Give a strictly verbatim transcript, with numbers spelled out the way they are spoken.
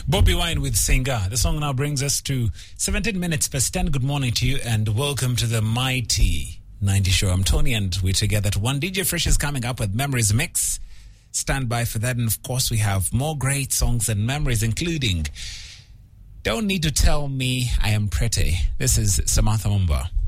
Bobby Wine with Singer. The song now brings us to seventeen minutes past ten. Good morning to you and welcome to the Mighty ninety Show. I'm Tony and we're together at one. D J Fresh is coming up with Memories Mix. Stand by for that. And of course, we have more great songs and memories, including Don't Need to Tell Me I Am Pretty. This is Samantha Mumba.